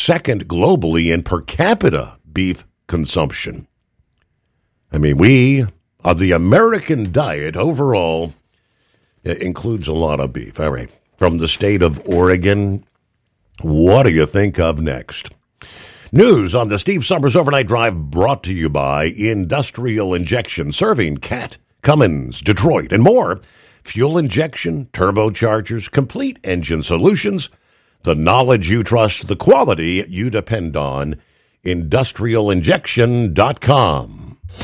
second globally in per capita beef consumption. I mean, the American diet overall includes a lot of beef. All right. From the state of Oregon, what do you think of next? News on the Steve Summers Overnight Drive brought to you by Industrial Injection, serving Cat, Cummins, Detroit, and more. Fuel injection, turbochargers, complete engine solutions, the knowledge you trust, the quality you depend on. IndustrialInjection.com.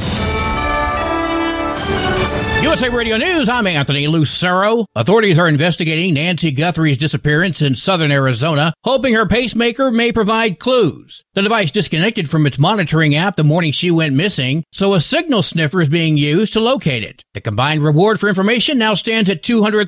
USA Radio News, I'm Anthony Lucero. Authorities are investigating Nancy Guthrie's disappearance in southern Arizona, hoping her pacemaker may provide clues. The device disconnected from its monitoring app the morning she went missing, so a signal sniffer is being used to locate it. The combined reward for information now stands at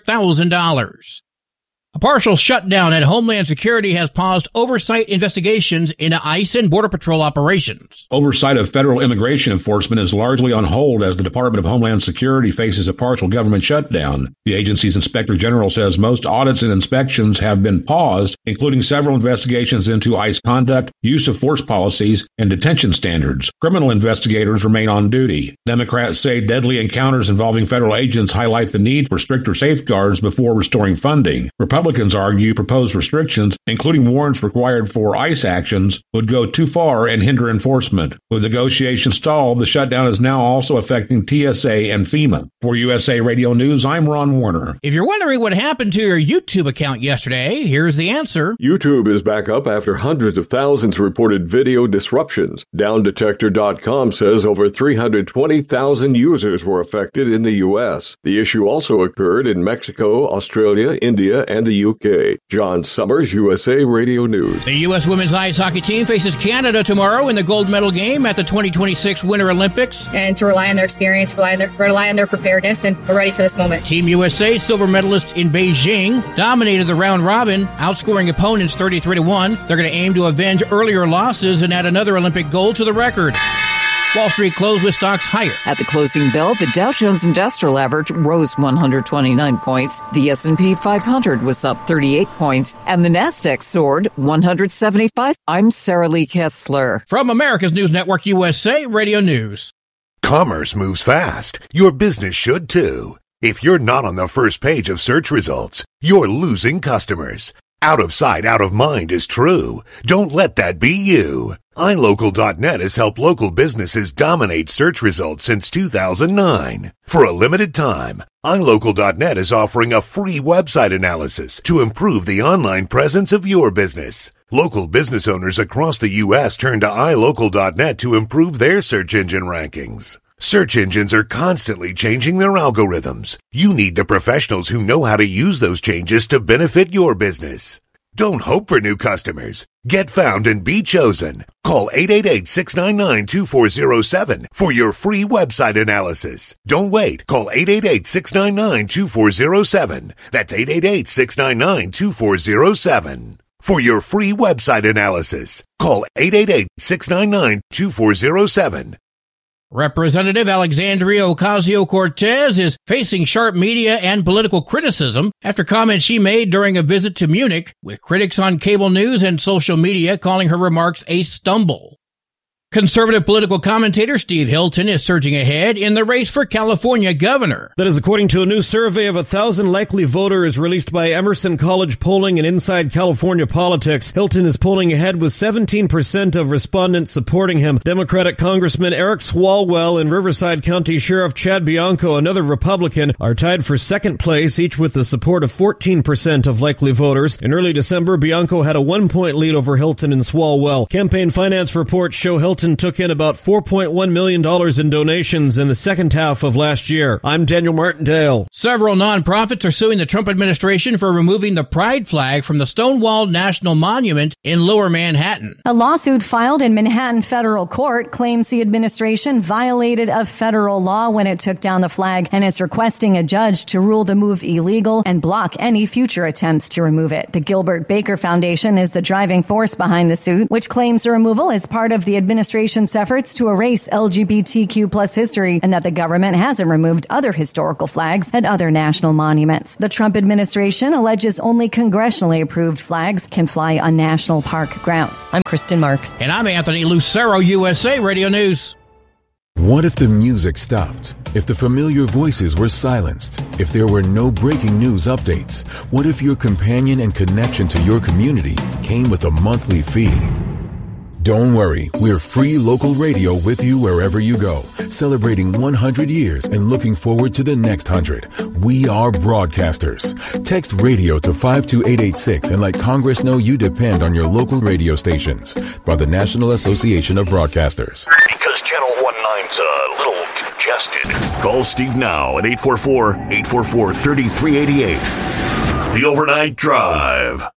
$200,000. A partial shutdown at Homeland Security has paused oversight investigations into ICE and Border Patrol operations. Oversight of federal immigration enforcement is largely on hold as the Department of Homeland Security faces a partial government shutdown. The agency's Inspector General says most audits and inspections have been paused, including several investigations into ICE conduct, use of force policies, and detention standards. Criminal investigators remain on duty. Democrats say deadly encounters involving federal agents highlight the need for stricter safeguards before restoring funding. Republicans argue proposed restrictions, including warrants required for ICE actions, would go too far and hinder enforcement. With negotiations stalled, the shutdown is now also affecting TSA and FEMA. For USA Radio News, I'm Ron Warner. If you're wondering what happened to your YouTube account yesterday, here's the answer. YouTube is back up after hundreds of thousands reported video disruptions. DownDetector.com says over 320,000 users were affected in the U.S. The issue also occurred in Mexico, Australia, India, and the UK. John Summers, USA Radio News. The U.S. women's ice hockey team faces Canada tomorrow in the gold medal game at the 2026 Winter Olympics. And to rely on their experience, rely on their preparedness, and we're ready for this moment. Team USA, silver medalists in Beijing, dominated the round robin, outscoring opponents 33-1. They're going to aim to avenge earlier losses and add another Olympic gold to the record. Wall Street closed with stocks higher. At the closing bell, the Dow Jones Industrial Average rose 129 points. The S&P 500 was up 38 points, and the Nasdaq soared 175. I'm Sarah Lee Kessler. From America's News Network, USA Radio News. Commerce moves fast. Your business should too. If you're not on the first page of search results, you're losing customers. Out of sight, out of mind is true. Don't let that be you. iLocal.net has helped local businesses dominate search results since 2009. For a limited time, iLocal.net is offering a free website analysis to improve the online presence of your business. Local business owners across the U.S. turn to iLocal.net to improve their search engine rankings. Search engines are constantly changing their algorithms. You need the professionals who know how to use those changes to benefit your business. Don't hope for new customers. Get found and be chosen. Call 888-699-2407 for your free website analysis. Don't wait. Call 888-699-2407. That's 888-699-2407. For your free website analysis, call 888-699-2407. Representative Alexandria Ocasio-Cortez is facing sharp media and political criticism after comments she made during a visit to Munich, with critics on cable news and social media calling her remarks a stumble. Conservative political commentator Steve Hilton is surging ahead in the race for California governor. That is according to a new survey of 1,000 likely voters released by Emerson College Polling and Inside California Politics. Hilton is polling ahead with 17% of respondents supporting him. Democratic Congressman Eric Swalwell and Riverside County Sheriff Chad Bianco, another Republican, are tied for second place, each with the support of 14% of likely voters. In early December, Bianco had a 1-point lead over Hilton and Swalwell. Campaign finance reports show Hilton took in about $4.1 million in donations in the second half of last year. I'm Daniel Martindale. Several nonprofits are suing the Trump administration for removing the pride flag from the Stonewall National Monument in Lower Manhattan. A lawsuit filed in Manhattan federal court claims the administration violated a federal law when it took down the flag and is requesting a judge to rule the move illegal and block any future attempts to remove it. The Gilbert Baker Foundation is the driving force behind the suit, which claims the removal is part of the administration's administration's efforts to erase LGBTQ plus history and that the government hasn't removed other historical flags at other national monuments. The Trump administration alleges only congressionally approved flags can fly on national park grounds. I'm Kristen Marks. And I'm Anthony Lucero, USA Radio News. What if the music stopped? If the familiar voices were silenced? If there were no breaking news updates? What if your companion and connection to your community came with a monthly fee? Don't worry, we're free local radio with you wherever you go, celebrating 100 years and looking forward to the next 100. We are broadcasters. Text radio to 52886 and let Congress know you depend on your local radio stations. By the National Association of Broadcasters. Because Channel 19's a little congested. Call Steve now at 844-844-3388. The Overnight Drive.